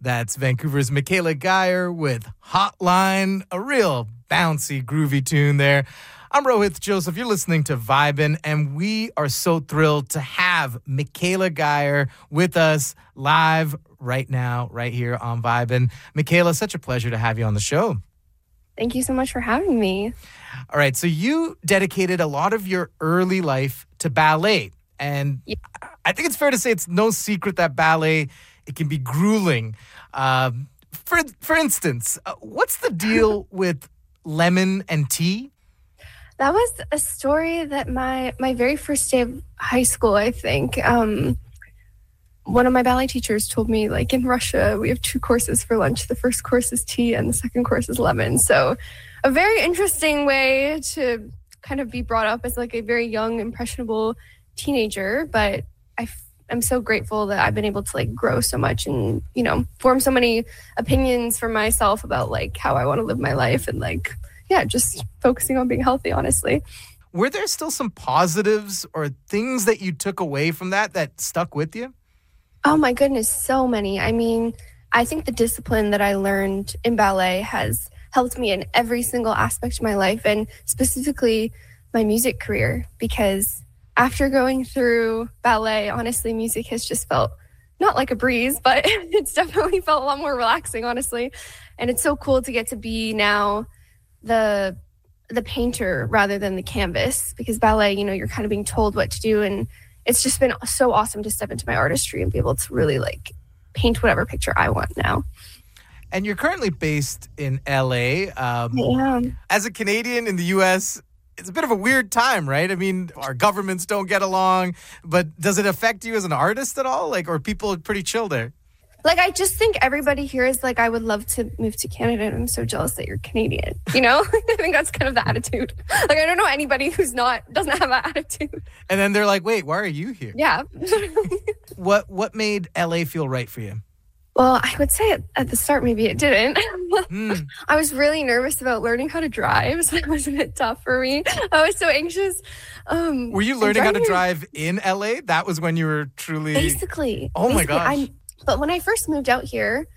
That's Vancouver's Michaela Geyer with Hotline, a real bouncy, groovy tune there. I'm Rohit Joseph. You're listening to Vibin', and we are so thrilled to have Michaela Geyer with us live right now, right here on Vibin'. Michaela, such a pleasure to have you on the show. Thank you so much for having me. All right, so you dedicated a lot of your early life to ballet, and Yeah. I think it's fair to say it's no secret that ballet, it can be grueling. For instance, what's the deal with lemon and tea? That was a story that my very first day of high school, I think, one of my ballet teachers told me, like, in Russia, we have 2 courses for lunch. The first course is tea and the second course is lemon. So a very interesting way to kind of be brought up as like a very young, impressionable teenager. But I'm so grateful that I've been able to like grow so much and, you know, form so many opinions for myself about like how I want to live my life and like, yeah, just focusing on being healthy, honestly. Were there still some positives or things that you took away from that stuck with you? Oh my goodness, so many. I mean, I think the discipline that I learned in ballet has helped me in every single aspect of my life, and specifically my music career, because after going through ballet, honestly, music has just felt not like a breeze, but it's definitely felt a lot more relaxing, honestly. And it's so cool to get to be now the painter rather than the canvas, because ballet, you know, you're kind of being told what to do, and it's just been so awesome to step into my artistry and be able to really like paint whatever picture I want now. And you're currently based in LA. I am. As a Canadian in the US, it's a bit of a weird time, right? I mean, our governments don't get along, but does it affect you as an artist at all? Like, or people pretty chill there? Like, I just think everybody here is like, I would love to move to Canada, and I'm so jealous that you're Canadian, you know? I think that's kind of the attitude. Like, I don't know anybody who's doesn't have that attitude. And then they're like, wait, why are you here? Yeah. What made LA feel right for you? Well, I would say at the start, maybe it didn't. I was really nervous about learning how to drive, so that was a bit tough for me. I was so anxious. Were you learning how to drive in LA? That was when you were truly... Basically. Oh my gosh. But when I first moved out here,